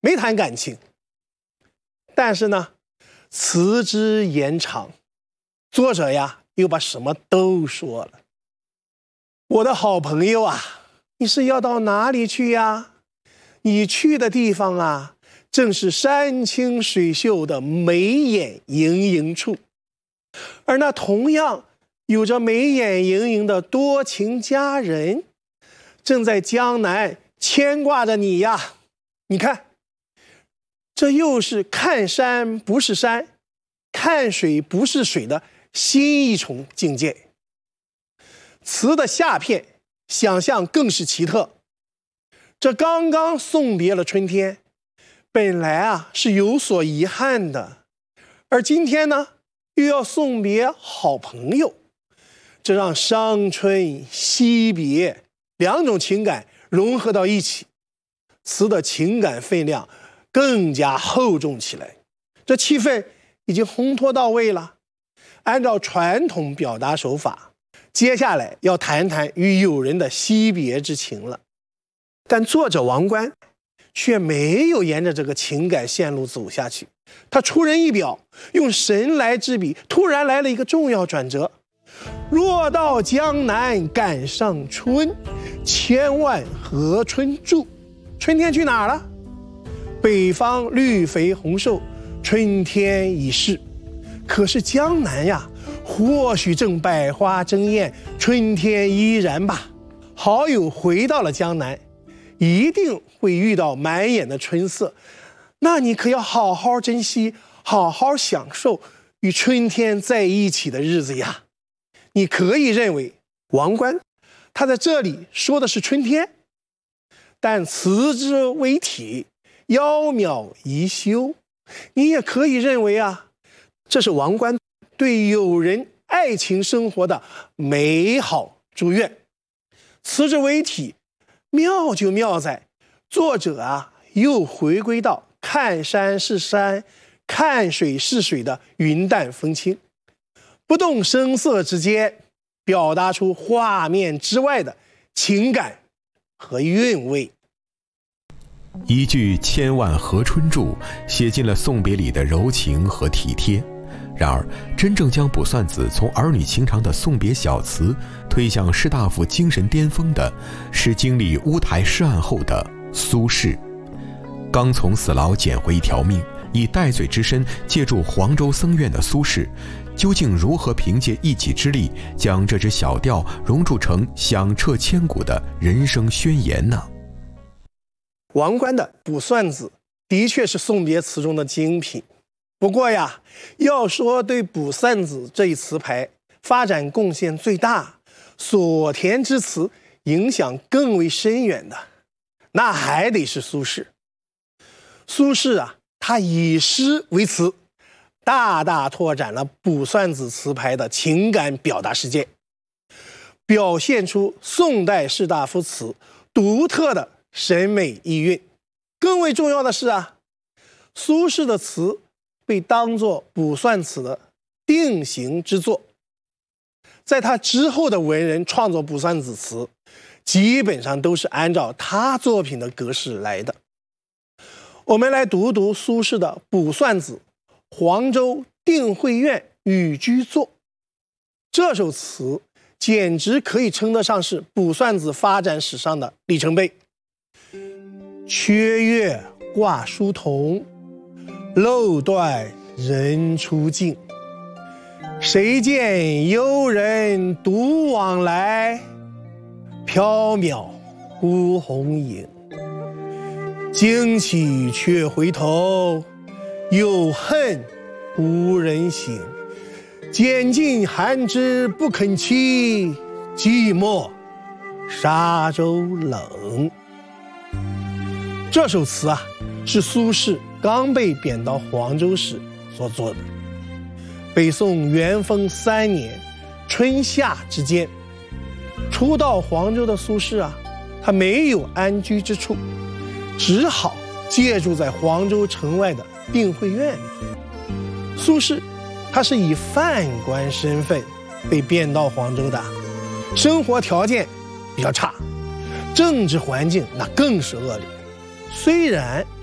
没谈感情。但是呢，词之言长，作者呀又把什么都说了。我的好朋友啊，你是要到哪里去呀？你去的地方啊，正是山清水秀的眉眼盈盈处，而那同样有着眉眼盈盈的多情佳人，正在江南牵挂着你呀。你看，这又是看山不是山，看水不是水的新一重境界。词的下片想象更是奇特，这刚刚送别了春天，本来啊是有所遗憾的，而今天呢又要送别好朋友，这让伤春惜别两种情感融合到一起，词的情感分量更加厚重起来，这气氛已经烘托到位了。按照传统表达手法，接下来要谈谈与友人的惜别之情了。但作者王观却没有沿着这个情感线路走下去，他出人意表，用神来之笔，突然来了一个重要转折。若到江南赶上春，千万和春住。春天去哪儿了？北方绿肥红瘦，春天已逝。可是江南呀，或许正百花争艳，春天依然吧。好友回到了江南，一定会遇到满眼的春色，那你可要好好珍惜，好好享受与春天在一起的日子呀。你可以认为王观他在这里说的是春天，但词之为体，窈窕宜修，你也可以认为啊，这是王观对友人爱情生活的美好祝愿。词之为体，妙就妙在作者啊又回归到看山是山，看水是水的云淡风轻，不动声色之间表达出画面之外的情感和韵味。 一句千万和春住，写进了送别里的柔情和体贴。然而真正将卜算子从儿女情长的送别小词推向士大夫精神巅峰的，是经历乌台诗案后的苏轼。刚从死牢捡回一条命，以戴罪之身借助黄州僧院的苏轼，究竟如何凭借一己之力将这支小调熔铸成响彻千古的人生宣言呢？ 王观的卜算子的确是送别词中的精品，不过呀，要说对卜算子这一词牌发展贡献最大，所填之词影响更为深远的，那还得是苏轼。苏轼啊，他以诗为词，大大拓展了卜算子词牌的情感表达世界，表现出宋代士大夫词独特的审美意蕴。更为重要的是啊，苏轼的词被当作卜算子的定型之作，在他之后的文人创作卜算子词，基本上都是按照他作品的格式来的。我们来读读苏轼的卜算子黄州定慧院寓居作。这首词简直可以称得上是卜算子发展史上的里程碑。缺月挂疏桐，漏断人初静。谁见幽人独往来，缥缈忽红影。惊起却回头，有恨无人省。拣尽寒枝不肯栖，寂寞沙洲冷。这首词啊，是苏轼刚被贬到黄州时所作的。北宋元丰3年春夏之间，初到黄州的苏轼啊，他没有安居之处，只好借住在黄州城外的定慧院里。苏轼他是以犯官身份被贬到黄州的，生活条件比较差，政治环境那更是恶劣。虽然